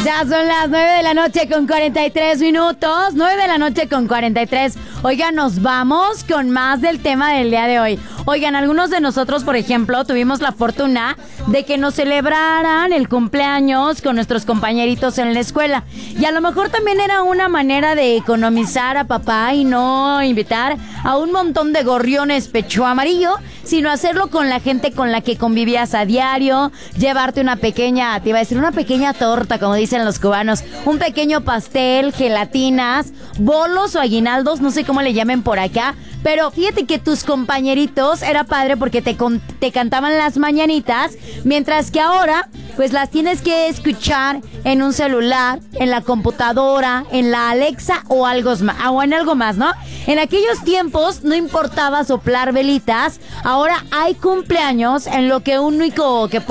Ya son las 9:43 a.m. 9:43 a.m. Oigan, nos vamos con más del tema del día de hoy. Oigan, algunos de nosotros, por ejemplo, tuvimos la fortuna de que nos celebraran el cumpleaños con nuestros compañeritos en la escuela. Y a lo mejor también era una manera de economizar a papá y no invitar a un montón de gorriones pecho amarillo, sino hacerlo con la gente con la que convivías a diario, llevarte una pequeña, te iba a decir, una pequeña torta, como dicen los cubanos, un pequeño pastel, gelatinas, bolos o aguinaldos, no sé cómo le llamen por acá, pero fíjate que tus compañeritos era padre porque te cantaban las mañanitas, mientras que ahora pues las tienes que escuchar en un celular, en la computadora, en la Alexa o en algo más, ¿no? En aquellos tiempos no importaba soplar velitas, ahora hay cumpleaños en lo que único que